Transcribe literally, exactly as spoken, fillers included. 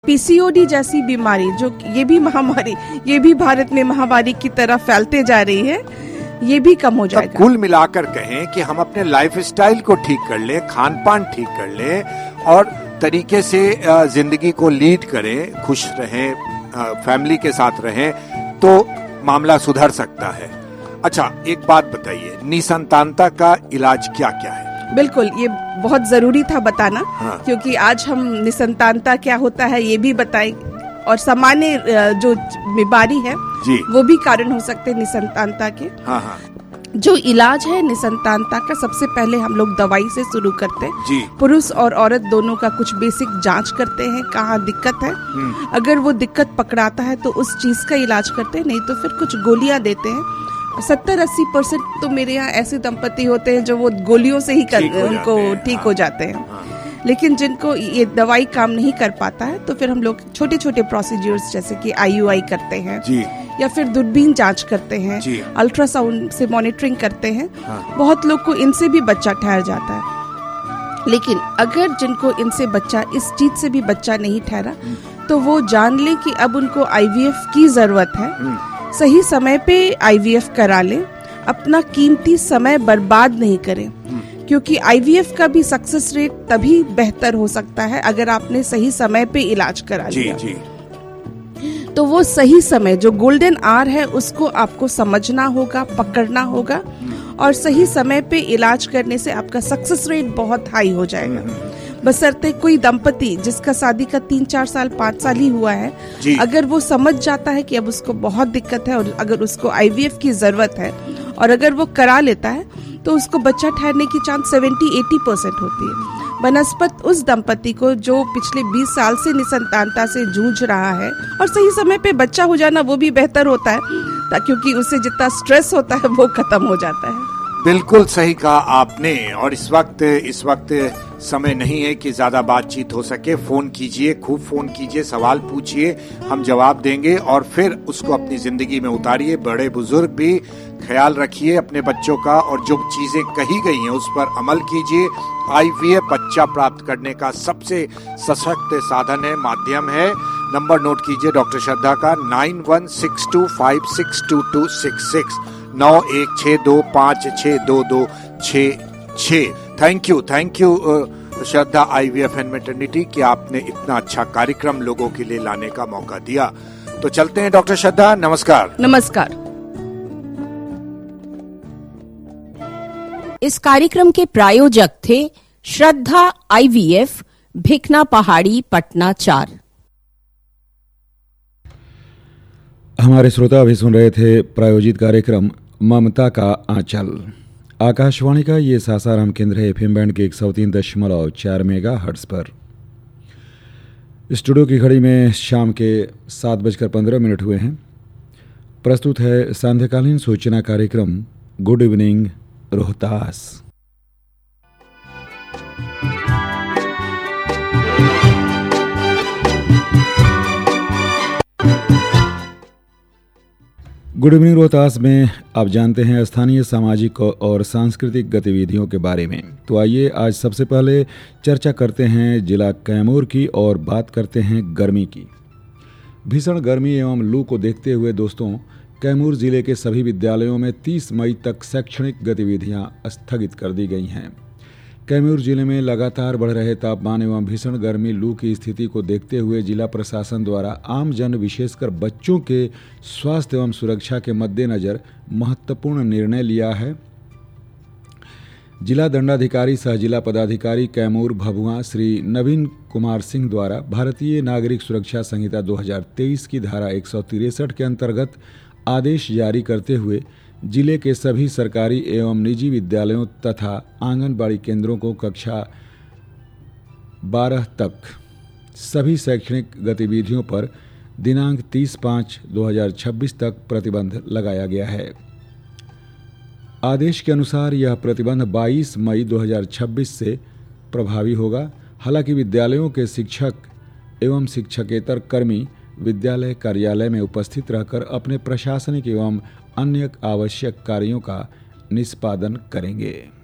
PCOD जैसी बीमारी, जो ये भी महामारी, ये भी भारत में महामारी की तरह फैलते जा रही है, ये भी कम हो जाएगा। कुल मिलाकर कहें कि हम अपने लाइफस्टाइल को ठीक कर लें, खान पान ठीक कर लें और तरीके से जिंदगी को लीड करें, खुश रहें, फैमिली के साथ रहें, तो मामला सुधर सकता है। अच्छा, एक बात बताइए, निसंतानता का इलाज क्या क्या है? बिल्कुल, ये बहुत जरूरी था बताना। हाँ। क्योंकि आज हम निसंतानता क्या होता है ये भी बताएं, और सामान्य जो बीमारी है जी, वो भी कारण हो सकते हैं निसंतानता के। हाँ हाँ। जो इलाज है निसंतानता का, सबसे पहले हम लोग दवाई से शुरू करते हैं जी। पुरुष और औरत दोनों का कुछ बेसिक जांच करते हैं, कहाँ दिक्कत है। अगर वो दिक्कत पकड़ाता है तो उस चीज का इलाज करते हैं, नहीं तो फिर कुछ गोलियां देते हैं। सत्तर अस्सी परसेंट तो मेरे यहाँ ऐसे दंपति होते हैं जो वो गोलियों से ही कर, उनको ठीक हाँ, हो जाते हैं। हाँ। लेकिन जिनको ये दवाई काम नहीं कर पाता है तो फिर हम लोग छोटे छोटे प्रोसीजर्स जैसे कि आईयूआई करते हैं जी, या फिर दूरबीन जांच करते हैं, अल्ट्रासाउंड से मॉनिटरिंग करते हैं। हाँ। बहुत लोग को इनसे भी बच्चा ठहर जाता है। लेकिन अगर जिनको इनसे बच्चा, इस चीज से भी बच्चा नहीं ठहरा, तो वो जान ले कि अब उनको आईवीएफ की जरूरत है। सही समय पे आईवीएफ करा लें, अपना कीमती समय बर्बाद नहीं करें, क्योंकि आईवीएफ का भी सक्सेस रेट तभी बेहतर हो सकता है अगर आपने सही समय पे इलाज करा लिया। जी, जी। तो वो सही समय, जो गोल्डन आवर है, उसको आपको समझना होगा, पकड़ना होगा, और सही समय पे इलाज करने से आपका सक्सेस रेट बहुत हाई हो जाएगा। बशर्ते कोई दंपति जिसका शादी का तीन चार साल पाँच साल ही हुआ है, अगर वो समझ जाता है कि अब उसको बहुत दिक्कत है और अगर उसको आईवीएफ की जरूरत है और अगर वो करा लेता है तो उसको बच्चा ठहरने की चांस सत्तर अस्सी परसेंट होती है। बनस्पत उस दंपति को जो पिछले बीस साल से निसंतानता से जूझ रहा है, और सही समय पे बच्चा हो जाना वो भी बेहतर होता है, क्योंकि उससे जितना स्ट्रेस होता है वो खत्म हो जाता है। बिल्कुल सही कहा आपने। और इस वक्त इस वक्त समय नहीं है कि ज्यादा बातचीत हो सके। फोन कीजिए, खूब फोन कीजिए, सवाल पूछिए, हम जवाब देंगे और फिर उसको अपनी जिंदगी में उतारिए। बड़े बुजुर्ग भी ख्याल रखिए अपने बच्चों का, और जो चीजें कही गई हैं उस पर अमल कीजिए। आईवीएफ बच्चा प्राप्त करने का सबसे सशक्त साधन है, माध्यम है। नंबर नोट कीजिए डॉक्टर श्रद्धा का, nine one six to five six to to six six, नौ एक छः दो पाँच छः दो दो छः छः। Thank you, thank you Shraddha IVF and maternity कि आपने इतना अच्छा कार्यक्रम लोगों के लिए लाने का मौका दिया। तो चलते हैं डॉक्टर श्रद्धा, नमस्कार। नमस्कार। इस कार्यक्रम के प्रायोजक थे श्रद्धा आईवीएफ, भिकना पहाड़ी, पटना चार। हमारे श्रोता अभी सुन रहे थे प्रायोजित कार्यक्रम ममता का आंचल। आकाशवाणी का ये सासाराम केंद्र है, एफएम बैंड के एक सौ तीन दशमलव चार मेगा हर्ट्ज पर। स्टूडियो की घड़ी में शाम के सात बजकर पंद्रह मिनट हुए हैं। प्रस्तुत है सांध्यकालीन सूचना कार्यक्रम good evening Rohtas. Good evening Rohtas में आप जानते हैं स्थानीय सामाजिक और सांस्कृतिक गतिविधियों के बारे में। तो आइए आज सबसे पहले चर्चा करते हैं जिला कैमूर की और बात करते हैं गर्मी की। भीषण गर्मी एवं लू को देखते हुए दोस्तों, कैमूर जिले के सभी विद्यालयों में तीस मई तक शैक्षणिक गतिविधियां स्थगित कर दी गई हैं। कैमूर जिले में लगातार बढ़ रहे तापमान एवं भीषण गर्मी लू की स्थिति को देखते हुए जिला प्रशासन द्वारा आम जन विशेषकर बच्चों के स्वास्थ्य एवं सुरक्षा के मद्देनजर महत्वपूर्ण निर्णय लिया है। जिला दंडाधिकारी सह जिला पदाधिकारी कैमूर भभुआ श्री नवीन कुमार सिंह द्वारा भारतीय नागरिक सुरक्षा संहिता दो हज़ार तेईस की धारा एक सौ तिरसठ के अंतर्गत आदेश जारी करते हुए जिले के सभी सरकारी एवं निजी विद्यालयों तथा आंगनबाड़ी केंद्रों को कक्षा बारह तक सभी शैक्षणिक गतिविधियों पर दिनांक तीस पाँच दो हज़ार छब्बीस तक प्रतिबंध लगाया गया है। आदेश के अनुसार यह प्रतिबंध बाईस मई दो हज़ार छब्बीस से प्रभावी होगा। हालांकि विद्यालयों के शिक्षक एवं शिक्षकेतर कर्मी विद्यालय कार्यालय में उपस्थित रहकर अपने प्रशासनिक एवं अन्य आवश्यक कार्यों का निष्पादन करेंगे।